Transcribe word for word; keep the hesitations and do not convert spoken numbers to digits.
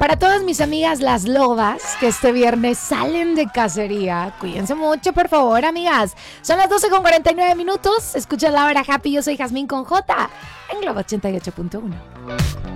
Para todas mis amigas las lobas que este viernes salen de cacería, cuídense mucho, por favor, amigas. Son las doce con cuarenta y nueve minutos. Escucha la hora happy. Yo soy Jazmín con J en Globo ochenta y ocho punto uno.